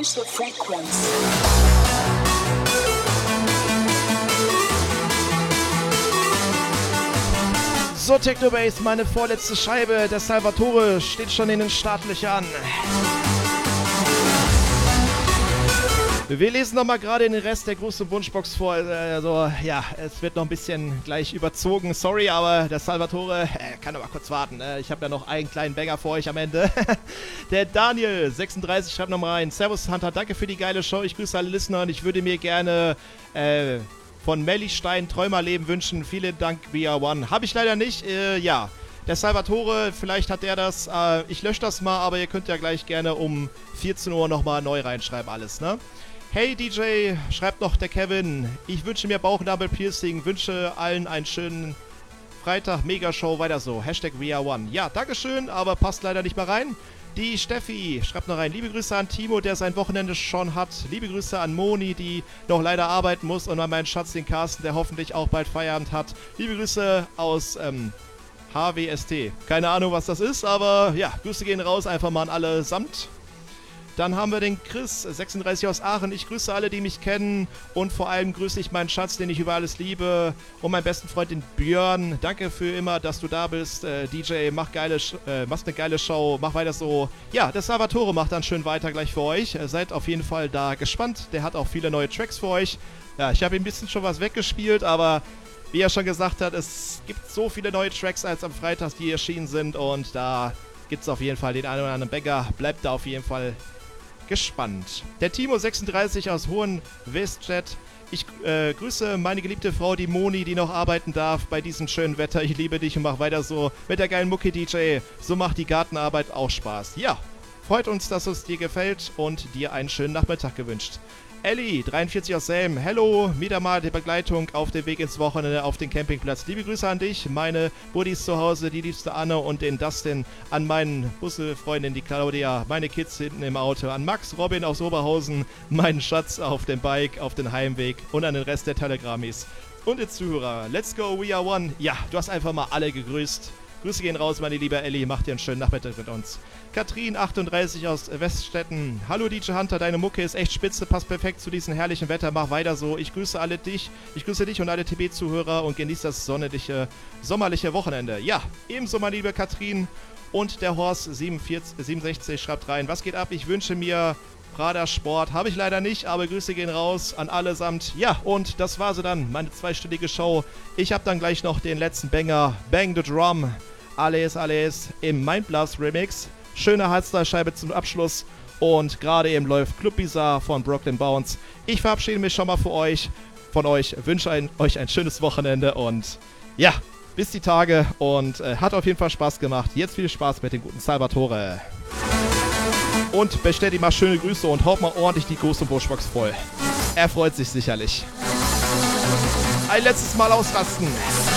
Change the frequency. So, Technobase, meine vorletzte Scheibe. Der Salvatore steht schon in den Startlöchern. Wir lesen nochmal gerade den Rest der großen Wunschbox vor. Also, ja, es wird noch ein bisschen gleich überzogen. Sorry, aber der Salvatore kann aber kurz warten. Ich habe ja noch einen kleinen Banger für euch am Ende. Der Daniel, 36, schreibt nochmal rein. Servus, Hunter, danke für die geile Show. Ich grüße alle Listener und ich würde mir gerne von Melly Stein Träumerleben wünschen. Vielen Dank, via One. Habe ich leider nicht. Ja, der Salvatore, vielleicht hat der das. Ich lösche das mal, aber ihr könnt ja gleich gerne um 14 Uhr nochmal neu reinschreiben alles, ne? Hey DJ, schreibt noch der Kevin. Ich wünsche mir Bauchnabel-Piercing. Wünsche allen einen schönen Freitag. Mega-Show. Weiter so. Hashtag via One. Ja, dankeschön, aber passt leider nicht mehr rein. Die Steffi schreibt noch rein. Liebe Grüße an Timo, der sein Wochenende schon hat. Liebe Grüße an Moni, die noch leider arbeiten muss. Und an meinen Schatz, den Carsten, der hoffentlich auch bald Feierabend hat. Liebe Grüße aus HWST. Keine Ahnung, was das ist, aber ja, Grüße gehen raus einfach mal an alle samt. Dann haben wir den Chris, 36 aus Aachen. Ich grüße alle, die mich kennen. Und vor allem grüße ich meinen Schatz, den ich über alles liebe. Und meinen besten Freund, den Björn. Danke für immer, dass du da bist. DJ, machst eine geile Show. Mach weiter so. Ja, der Salvatore macht dann schön weiter gleich für euch. Seid auf jeden Fall da gespannt. Der hat auch viele neue Tracks für euch. Ja, ich habe ein bisschen schon was weggespielt, aber wie er schon gesagt hat, es gibt so viele neue Tracks als am Freitag, die erschienen sind. Und da gibt es auf jeden Fall den einen oder anderen Banger. Bleibt da auf jeden Fall gespannt. Der Timo 36 aus Hohenweststadt. Ich grüße meine geliebte Frau, die Moni, die noch arbeiten darf bei diesem schönen Wetter. Ich liebe dich und mach weiter so mit der geilen Mucke, DJ. So macht die Gartenarbeit auch Spaß. Ja, freut uns, dass es dir gefällt und dir einen schönen Nachmittag gewünscht. Ellie, 43 aus Selm. Hello, wieder mal die Begleitung auf dem Weg ins Wochenende auf den Campingplatz. Liebe Grüße an dich, meine Buddies zu Hause, die liebste Anne und den Dustin, an meinen Busse-Freundin, die Claudia, meine Kids hinten im Auto, an Max, Robin aus Oberhausen, meinen Schatz auf dem Bike, auf den Heimweg und an den Rest der Telegrammis. Und den Zuhörer, let's go, we are one. Ja, du hast einfach mal alle gegrüßt. Grüße gehen raus, meine liebe Ellie. Macht dir einen schönen Nachmittag mit uns. Katrin, 38 aus Weststetten. Hallo DJ Hunter, deine Mucke ist echt spitze, passt perfekt zu diesem herrlichen Wetter. Mach weiter so. Ich grüße dich und alle TB-Zuhörer und genießt das sommerliche Wochenende. Ja, ebenso, meine liebe Katrin. Und der Horst 67 schreibt rein. Was geht ab? Ich wünsche mir Prada Sport. Habe ich leider nicht, aber Grüße gehen raus an allesamt. Ja, und das war sie dann, meine zweistündige Show. Ich habe dann gleich noch den letzten Banger, Bang the Drum. Alles im Mindblast Remix. Schöne Hardstyle-Scheibe zum Abschluss. Und gerade eben läuft Club Bizarre von Brooklyn Bounce. Ich verabschiede mich schon mal von euch. Wünsche euch ein schönes Wochenende. Und ja, bis die Tage. Und hat auf jeden Fall Spaß gemacht. Jetzt viel Spaß mit dem guten Salvatore. Und bestellt ihm mal schöne Grüße und haut mal ordentlich die große Buschbox voll. Er freut sich sicherlich. Ein letztes Mal ausrasten.